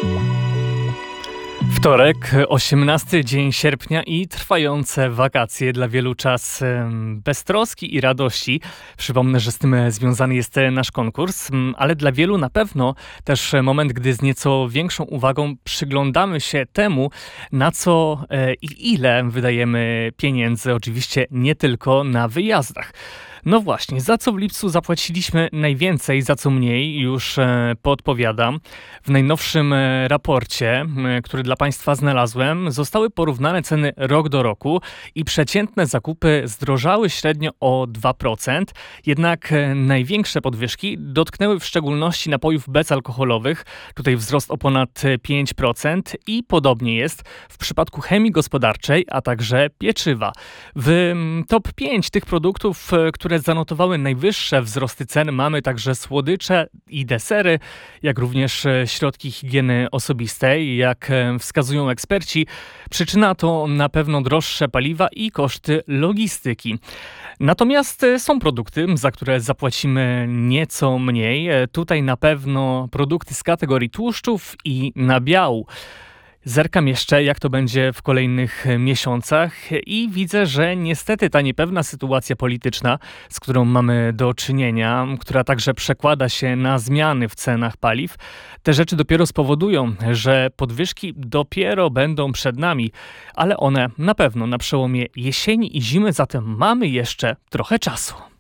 Wtorek, 18 dzień sierpnia i trwające wakacje. Dla wielu czas beztroski i radości. Przypomnę, że z tym związany jest nasz konkurs, ale dla wielu na pewno też moment, gdy z nieco większą uwagą przyglądamy się temu, na co i ile wydajemy pieniędzy. Oczywiście nie tylko na wyjazdach. No właśnie, za co w lipcu zapłaciliśmy najwięcej, za co mniej, już podpowiadam. W najnowszym raporcie, który dla Państwa znalazłem, zostały porównane ceny rok do roku i przeciętne zakupy zdrożały średnio o 2%, jednak największe podwyżki dotknęły w szczególności napojów bezalkoholowych, tutaj wzrost o ponad 5% i podobnie jest w przypadku chemii gospodarczej, a także pieczywa. W top 5 tych produktów, które zanotowały najwyższe wzrosty cen, mamy także słodycze i desery, jak również środki higieny osobistej. Jak wskazują eksperci, przyczyna to na pewno droższe paliwa i koszty logistyki. Natomiast są produkty, za które zapłacimy nieco mniej. Tutaj na pewno produkty z kategorii tłuszczów i nabiału. Zerkam jeszcze, jak to będzie w kolejnych miesiącach i widzę, że niestety ta niepewna sytuacja polityczna, z którą mamy do czynienia, która także przekłada się na zmiany w cenach paliw, te rzeczy dopiero spowodują, że podwyżki dopiero będą przed nami, ale one na pewno na przełomie jesieni i zimy, zatem mamy jeszcze trochę czasu.